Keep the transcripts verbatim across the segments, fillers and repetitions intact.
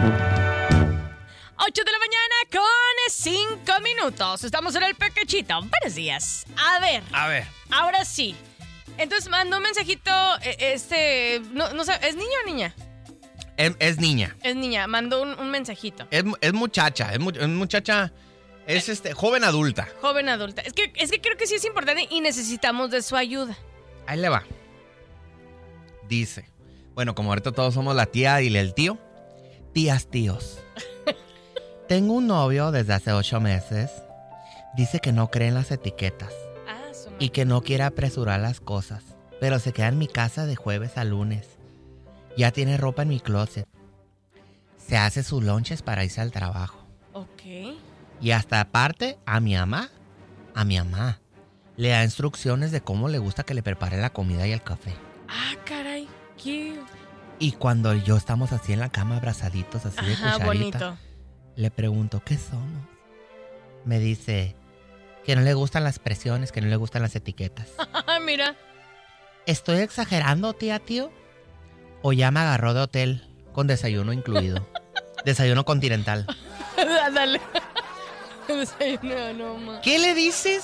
ocho de la mañana con cinco minutos. Estamos en el Pequechito. Buenos días. A ver. A ver. Ahora sí. Entonces mandó un mensajito, este, no, no sé, ¿es niño o niña? Es, es niña. Es niña, mandó un, un mensajito. Es, es muchacha, es, mu- es muchacha, es este, joven adulta. Joven adulta. Es que, es que creo que sí es importante y necesitamos de su ayuda. Ahí le va. Dice, bueno, como ahorita todos somos la tía y el tío. Tías, tíos. Tengo un novio desde hace ocho meses. Dice que no cree en las etiquetas. Ah, su Y que no quiere apresurar las cosas. Pero se queda en mi casa de jueves a lunes. Ya tiene ropa en mi closet. Se hace sus lonches para irse al trabajo. Ok. Y hasta aparte, a mi mamá, a mi mamá, le da instrucciones de cómo le gusta que le prepare la comida y el café. Ah, caray. ¿Qué? Y cuando yo estamos así en la cama abrazaditos, así de Ajá, cucharita, bonito. le pregunto, ¿qué somos? Me dice que no le gustan las presiones, que no le gustan las etiquetas. Mira. ¿Estoy exagerando, tía, tío? ¿O ya me agarró de hotel con desayuno incluido? Desayuno continental. Dale. Desayuno, no, ma. ¿Qué le dices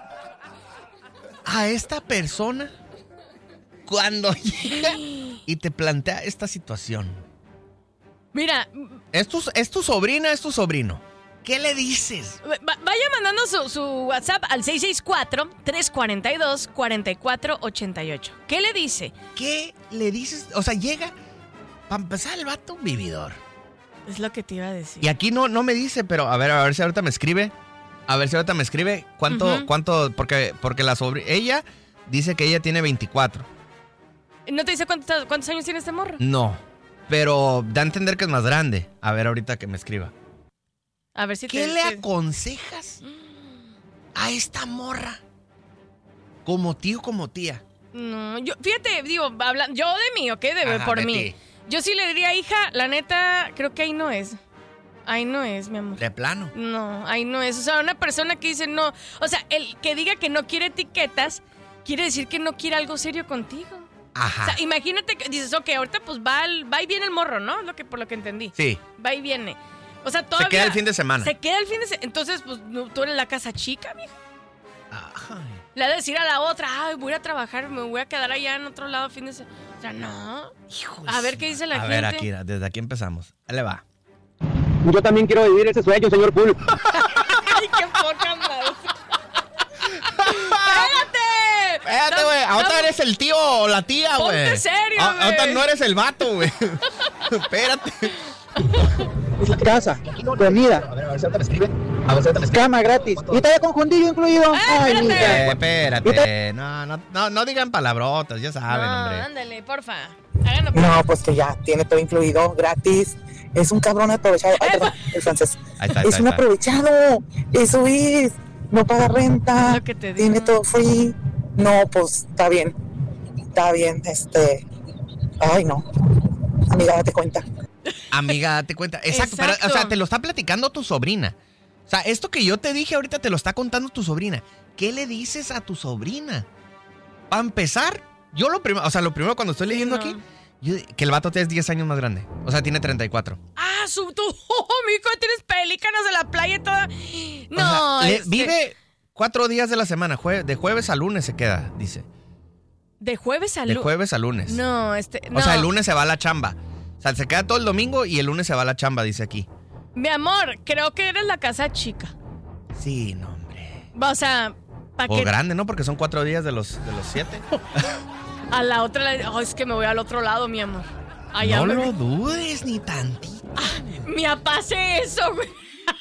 a esta persona cuando llega y te plantea esta situación? Mira, ¿Es tu, es tu sobrina, es tu sobrino? ¿Qué le dices? va- vaya mandando su, su WhatsApp al seis seis cuatro, tres cuatro dos, cuatro cuatro ocho ocho. ¿Qué le dice? ¿Qué le dices? O sea, llega, para empezar, el vato un vividor. Es lo que te iba a decir. Y aquí no, no me dice, pero a ver, a ver si ahorita me escribe. A ver si ahorita me escribe cuánto, Ujú. cuánto, porque, porque la sobrina, ella dice que ella tiene veinticuatro. ¿No te dice cuántos, cuántos años tiene este morro? No, pero da a entender que es más grande. A ver ahorita que me escriba. A ver si ¿Qué te le te- aconsejas a esta morra? Como tío, como tía. No, yo, fíjate, digo, habla, yo de mí, ¿ok? De, Ajá, por de mí. ti. Yo sí le diría, hija, la neta, creo que ahí no es. Ahí no es, mi amor. De plano. No, ahí no es. O sea, una persona que dice no. O sea, el que diga que no quiere etiquetas, quiere decir que no quiere algo serio contigo. Ajá. O sea, imagínate que dices, ok, ahorita pues va, al- va y viene el morro, ¿no? Lo que, por lo que entendí. Sí. Va y viene. O sea, todavía. Se queda el fin de semana. Se queda el fin de semana. Entonces, pues no, tú eres la casa chica, mija. Ay. Le va a decir a la otra, ay, voy a ir a trabajar, me voy a quedar allá en otro lado fin de semana. O sea, no. Hijo A de ver su- qué dice la a gente. ver, aquí, desde aquí empezamos. Ahí le va. Yo también quiero vivir ese sueño, señor Pool. Ay, qué poca madre. ¡Espérate! Espérate, güey. Ahorita eres el tío o la tía, güey. Ponte serio, Ah, güey. Ahorita no eres el vato, güey. Espérate. Casa, comida, cama gratis y todavía con jundillo incluido. Ay, espérate. mija. Eh, espérate. No, no, no, no digan palabrotas, ya saben, No, hombre. ándale, porfa. Háganlo. No, pues que ya tiene todo incluido, gratis. Es un cabrón aprovechado. Ay, perdón, el francés. Ahí está, ahí Es está, un ahí está. aprovechado. Eso es. No paga renta. Es lo que te digo. Tiene todo free. No, pues está bien. Está bien, este. Ay, no. Amiga, date cuenta. Amiga, date cuenta. Exacto, Exacto. pero, o sea, te lo está platicando tu sobrina. O sea, esto que yo te dije ahorita te lo está contando tu sobrina. ¿Qué le dices a tu sobrina? Para empezar, yo lo primero, o sea, lo primero cuando estoy leyendo no. aquí, yo- que el vato te es diez años más grande. O sea, tiene treinta y cuatro. Ah, su, tú, oh, mijo, tienes pelícanos de la playa y toda. No, O sea, le- este, vive cuatro días de la semana. jue- de jueves a lunes se queda, dice. de jueves a De lunes. jueves a lunes. No, este, no. O sea, el lunes se va a la chamba. O sea, se queda todo el domingo y el lunes se va a la chamba, dice aquí. Mi amor, creo que eres la casa chica. Sí, no, hombre. O sea, para O que grande, ¿no? Porque son cuatro días de los, de los siete. a la otra le- oh, es que me voy al otro lado, mi amor. Allá no me- lo dudes ni tantito. Mi papá hace eso, güey.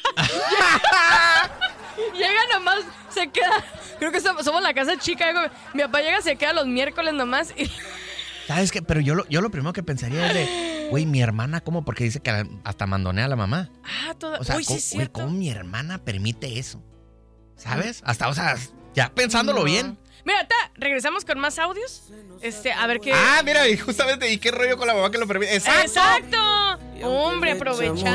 Llega nomás, se queda. Creo que somos, somos la casa chica. Güey. Mi papá llega, se queda los miércoles nomás. Y... ¿Sabes qué? Pero yo lo, yo lo primero que pensaría es de, güey, mi hermana, ¿cómo? Porque dice que hasta mandonea a la mamá. Ah, toda. O sea, Uy, sí, ¿cómo, es güey, cierto. ¿cómo mi hermana permite eso? ¿Sabes? Hasta, o sea, ya pensándolo No. bien. Mira, ta, regresamos con más audios. Este, a ver qué. Ah, mira, y justamente, ¿y qué rollo con la mamá que lo permite? ¡Exacto! ¡Exacto! Hombre, aprovecha.